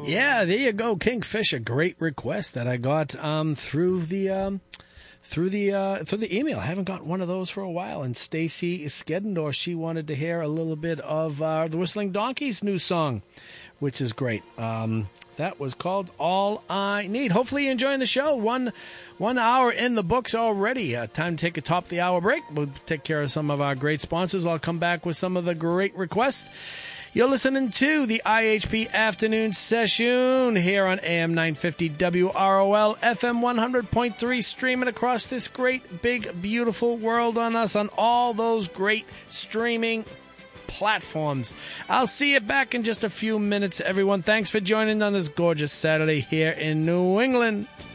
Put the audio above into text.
Yeah, there you go, Kingfisher. Great request that I got through the email. I haven't got one of those for a while. And Stacy Skedendorf, she wanted to hear a little bit of the Whistling Donkey's new song, which is great. That was called All I Need. Hopefully you're enjoying the show. One hour in the books already. Time to take a top of the hour break. We'll take care of some of our great sponsors. I'll come back with some of the great requests. You're listening to the IHP Afternoon Session here on AM 950 WROL, FM 100.3, streaming across this great, big, beautiful world on us on all those great streaming platforms. I'll see you back in just a few minutes, everyone. Thanks for joining on this gorgeous Saturday here in New England.